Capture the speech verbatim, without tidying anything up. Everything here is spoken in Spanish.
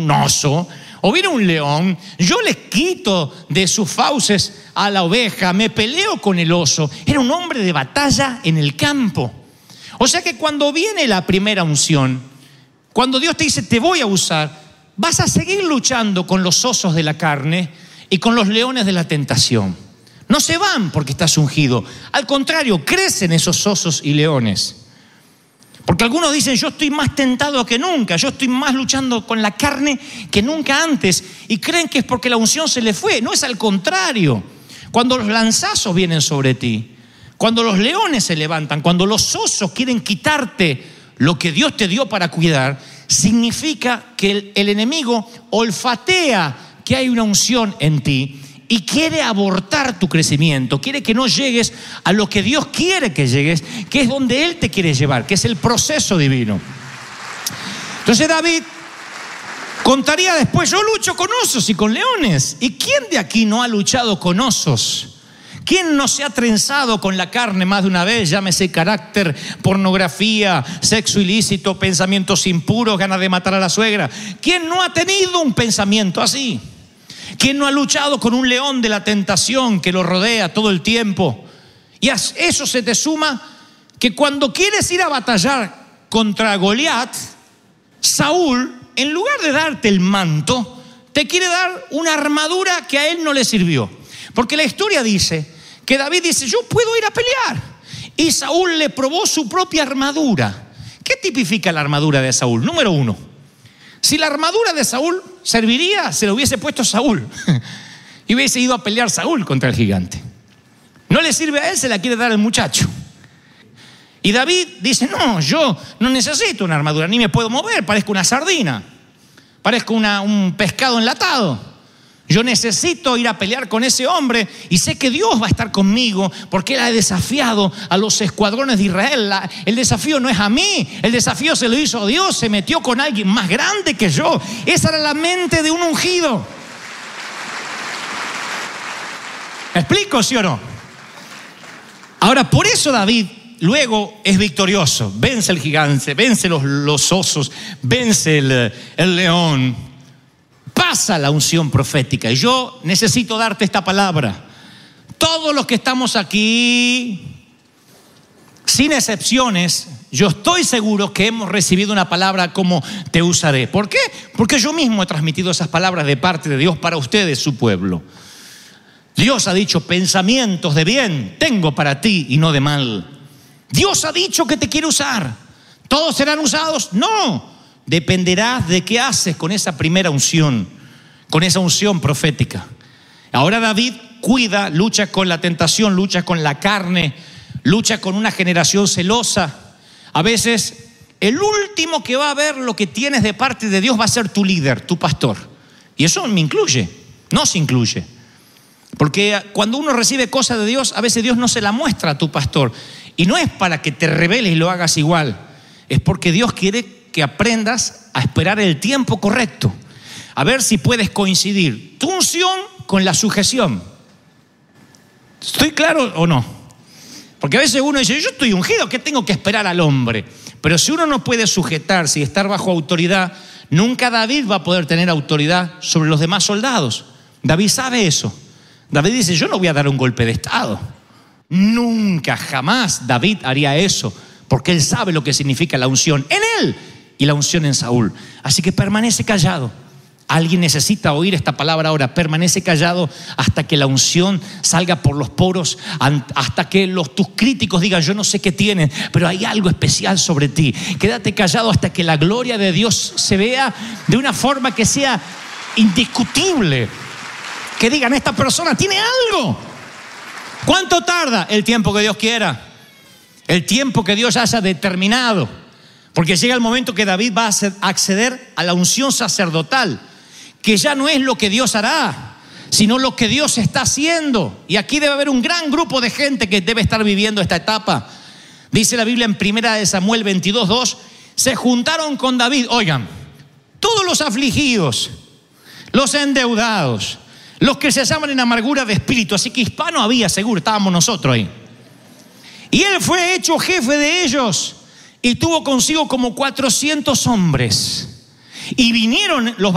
un oso o viene un león, yo les quito de sus fauces a la oveja, me peleo con el oso. Era un hombre de batalla en el campo. O sea que cuando viene la primera unción, cuando Dios te dice te voy a usar, vas a seguir luchando con los osos de la carne y con los leones de la tentación. No se van porque estás ungido. Al contrario, crecen esos osos y leones. Porque algunos dicen, yo estoy más tentado que nunca, yo estoy más luchando con la carne que nunca antes. Y creen que es porque la unción se les fue. No, es al contrario. Cuando los lanzazos vienen sobre ti, cuando los leones se levantan, cuando los osos quieren quitarte lo que Dios te dio para cuidar, significa que el, el enemigo olfatea que hay una unción en ti y quiere abortar tu crecimiento, quiere que no llegues a lo que Dios quiere que llegues, que es donde Él te quiere llevar, que es el proceso divino. Entonces David contaría después, yo lucho con osos y con leones. ¿Y quién de aquí no ha luchado con osos? ¿Quién no se ha trenzado con la carne más de una vez? Llámese carácter, pornografía, sexo ilícito, pensamientos impuros, ganas de matar a la suegra. ¿Quién no ha tenido un pensamiento así? ¿Quién no ha luchado con un león de la tentación que lo rodea todo el tiempo? Y a eso se te suma que cuando quieres ir a batallar contra Goliat, Saúl, en lugar de darte el manto, te quiere dar una armadura que a él no le sirvió. Porque la historia dice que David dice, yo puedo ir a pelear. Y Saúl le probó su propia armadura. ¿Qué tipifica la armadura de Saúl? Número uno, si la armadura de Saúl serviría, se lo hubiese puesto Saúl y hubiese ido a pelear Saúl contra el gigante. No le sirve a él, se la quiere dar al muchacho. Y David dice, no, yo no necesito una armadura, ni me puedo mover, parezco una sardina, parezco una, un pescado enlatado. Yo necesito ir a pelear con ese hombre y sé que Dios va a estar conmigo porque Él ha desafiado a los escuadrones de Israel. La, el desafío no es a mí, el desafío se lo hizo Dios, se metió con alguien más grande que yo. Esa era la mente de un ungido. ¿Me explico, sí o no? Ahora, por eso David luego es victorioso. Vence el gigante, vence los, los osos, vence el, el león. Pasa la unción profética. Y yo necesito darte esta palabra. Todos los que estamos aquí, sin excepciones, yo estoy seguro que hemos recibido una palabra como te usaré. ¿Por qué? Porque yo mismo he transmitido esas palabras de parte de Dios para ustedes, su pueblo. Dios ha dicho, pensamientos de bien tengo para ti y no de mal. Dios ha dicho que te quiere usar. ¿Todos serán usados? No. Dependerás de qué haces con esa primera unción, con esa unción profética. Ahora David cuida, lucha con la tentación, lucha con la carne, lucha con una generación celosa. A veces el último que va a ver lo que tienes de parte de Dios va a ser tu líder, tu pastor. Y eso me incluye, no se incluye. Porque cuando uno recibe cosas de Dios, a veces Dios no se la muestra a tu pastor. Y no es para que te rebeles y lo hagas igual. Es porque Dios quiere que aprendas a esperar el tiempo correcto. A ver si puedes coincidir tu unción con la sujeción. ¿Estoy claro o no? Porque a veces uno dice, yo estoy ungido, ¿qué tengo que esperar al hombre? Pero si uno no puede sujetarse y estar bajo autoridad, nunca David va a poder tener autoridad sobre los demás soldados. David sabe eso. David dice, yo no voy a dar un golpe de estado. Nunca, jamás David haría eso, porque él sabe lo que significa la unción en él y la unción en Saúl. Así que permanece callado. Alguien necesita oír esta palabra ahora. Permanece callado hasta que la unción salga por los poros, hasta que los, tus críticos digan, yo no sé qué tienen, pero hay algo especial sobre ti. Quédate callado hasta que la gloria de Dios se vea de una forma que sea indiscutible. Que digan, esta persona tiene algo. ¿Cuánto tarda? El tiempo que Dios quiera. El tiempo que Dios haya determinado. Porque llega el momento que David va a acceder a la unción sacerdotal, que ya no es lo que Dios hará, sino lo que Dios está haciendo. Y aquí debe haber un gran grupo de gente que debe estar viviendo esta etapa. Dice la Biblia en primera de Samuel veintidós dos, se juntaron con David, oigan, todos los afligidos, los endeudados, los que se llaman en amargura de espíritu. Así que hispano había, seguro, estábamos nosotros ahí. Y él fue hecho jefe de ellos y tuvo consigo como cuatrocientos hombres. Y vinieron los